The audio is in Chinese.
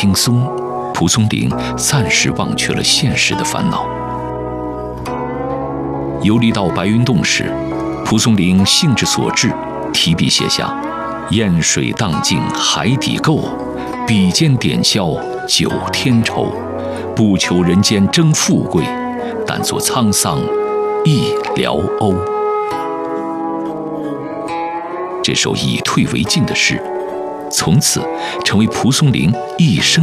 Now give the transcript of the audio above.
轻松，蒲松龄暂时忘却了现实的烦恼。游历到白云洞时，蒲松龄兴致所致，提笔写下“雁水荡尽海底沟，笔尖点销九天愁。不求人间争富贵，但作沧桑一辽鸥”。这首以退为进的诗，从此成为蒲松龄一生